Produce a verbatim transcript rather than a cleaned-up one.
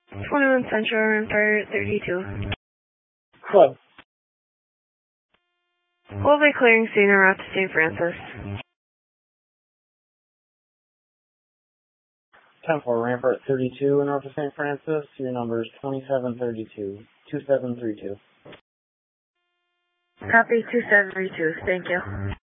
twenty-one Central, Rampart thirty-two. Club. We'll be clearing soon en route to Saint Francis. ten four, Rampart thirty-two in north of Saint Francis. Your number is twenty-seven thirty-two, two seven three two. Copy two seven three two. Thank you.